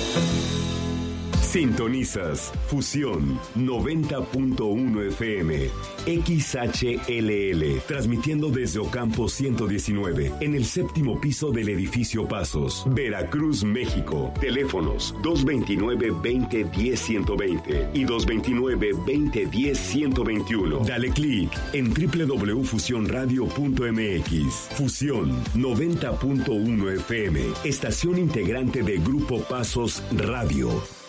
Sintonizas Fusión 90.1 FM, XHLL, transmitiendo desde Ocampo 119, en el séptimo piso del edificio Pasos, Veracruz, México. Teléfonos 229-2010-120 y 229-2010-121. Dale clic en www.fusionradio.mx. Fusión 90.1 FM, estación integrante de Grupo Pasos Radio.